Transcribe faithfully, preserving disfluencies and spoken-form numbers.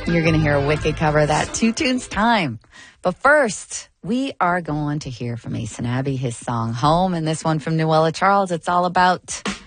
You're going to hear a wicked cover of that. Two Tunes time. But first, we are going to hear from Ace and Abby, his song Home, and this one from Noella Charles. It's all about